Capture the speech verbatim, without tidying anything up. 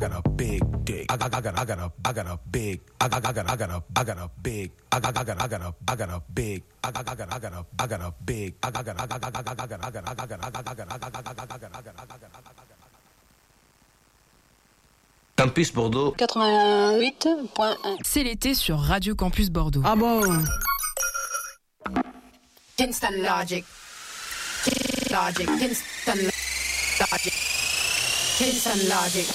got a big dick. I got I got I got a I got a big I got I got I got a I got a big I got I got I got a I got a big I got I got I got a I got a big I got I got I got I got I got I got I got I got I got I got I got I got I got I got Campus Bordeaux quatre-vingt-huit point un. C'est l'été sur Radio Campus Bordeaux. Ah bon? Kingston Logic. Logic. Kingston Logic. Kingston Logic.